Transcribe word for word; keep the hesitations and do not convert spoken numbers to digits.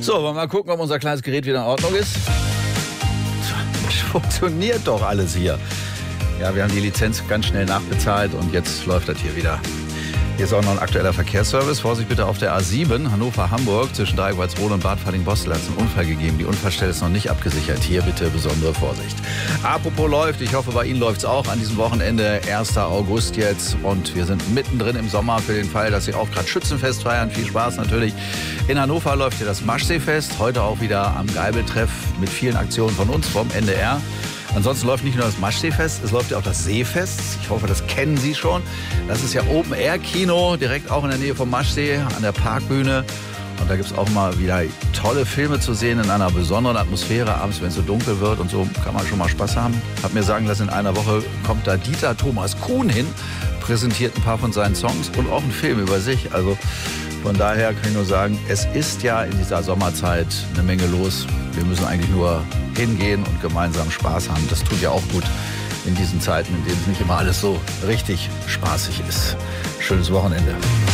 So, wollen wir mal gucken, ob unser kleines Gerät wieder in Ordnung ist. Funktioniert doch alles hier. Ja, wir haben die Lizenz ganz schnell nachbezahlt und jetzt läuft das hier wieder. Hier ist auch noch ein aktueller Verkehrsservice. Vorsicht bitte auf der A sieben, Hannover-Hamburg, zwischen Dreieck-Walsrode und Bad Falling-Bostel hat es einen Unfall gegeben. Die Unfallstelle ist noch nicht abgesichert. Hier bitte besondere Vorsicht. Apropos läuft, ich hoffe, bei Ihnen läuft es auch an diesem Wochenende, ersten August jetzt. Und wir sind mittendrin im Sommer für den Fall, dass Sie auch gerade Schützenfest feiern. Viel Spaß natürlich. In Hannover läuft hier das Maschseefest. Heute auch wieder am Geibeltreff mit vielen Aktionen von uns vom N D R. Ansonsten läuft nicht nur das Maschseefest, es läuft ja auch das Seefest. Ich hoffe, das kennen Sie schon. Das ist ja Open-Air-Kino, direkt auch in der Nähe vom Maschsee, an der Parkbühne. Und da gibt es auch mal wieder tolle Filme zu sehen in einer besonderen Atmosphäre. Abends, wenn es so dunkel wird und so, kann man schon mal Spaß haben. Hab mir sagen lassen, in einer Woche kommt da Dieter Thomas Kuhn hin, präsentiert ein paar von seinen Songs und auch einen Film über sich. Also von daher kann ich nur sagen, es ist ja in dieser Sommerzeit eine Menge los. Wir müssen eigentlich nur hingehen und gemeinsam Spaß haben. Das tut ja auch gut in diesen Zeiten, in denen es nicht immer alles so richtig spaßig ist. Schönes Wochenende.